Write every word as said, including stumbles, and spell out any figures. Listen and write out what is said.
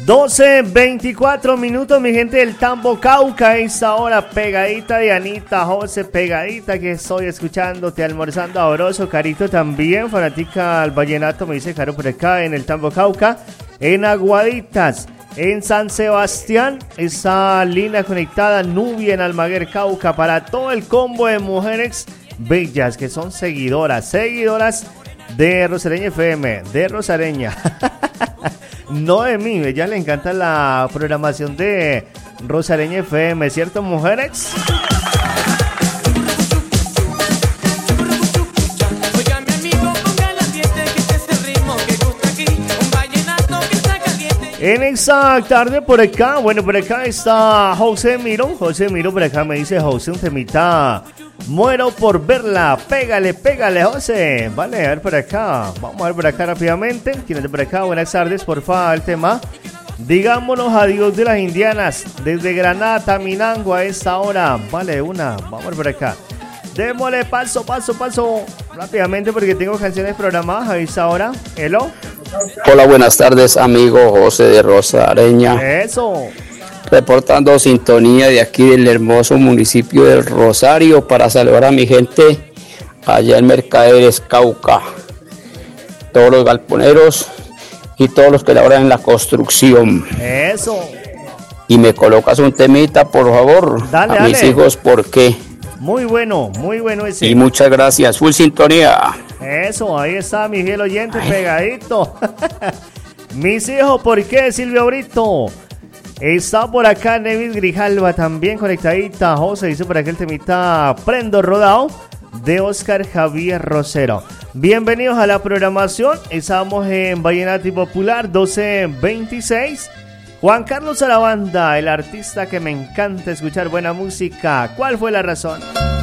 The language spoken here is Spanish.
doce veinticuatro minutos, mi gente del Tambo Cauca. Esta hora pegadita de Anita, José, pegadita que estoy escuchándote, almorzando sabroso. Carito también, fanática al vallenato, me dice Caro por acá en el Tambo Cauca. En Aguaditas, en San Sebastián, esa línea conectada, Nubia en Almaguer, Cauca, para todo el combo de mujeres bellas que son seguidoras, seguidoras de Rosareña F M, de Rosareña. No de mí, a ella le encanta la programación de Rosareña F M, ¿cierto, mujeres? En esa tarde por acá, bueno, por acá está José Miro, José Miro por acá me dice José un temita, muero por verla, pégale, pégale José, vale, a ver por acá, vamos a ver por acá rápidamente, ¿quién es de por acá? Buenas tardes, por favor, el tema, digámonos adiós de las indianas, desde Granada, Taminango a esta hora, vale, una, vamos a ver por acá, démosle paso, paso, paso, rápidamente porque tengo canciones programadas a esta hora, hello. Hola, buenas tardes, amigo José de Rosareña. Eso. Reportando sintonía de aquí del hermoso municipio del Rosario para saludar a mi gente allá en Mercaderes, Cauca. Todos los galponeros y todos los que laboran en la construcción. Eso. Y me colocas un temita, por favor. Dale, a dale. mis hijos, ¿por qué? Muy bueno, muy bueno ese. Y muchas gracias, full sintonía. Eso, ahí está mi fiel oyente pegadito. Mis hijos, ¿por qué, Silvio Brito? Está por acá Nevis Grijalva también conectadita. José dice por acá el temita Prendo Rodado de Oscar Javier Rosero. Bienvenidos a la programación. Estamos en Vallenato Popular doce veintiséis. Juan Carlos Arabanda, el artista que me encanta escuchar buena música. ¿Cuál fue la razón?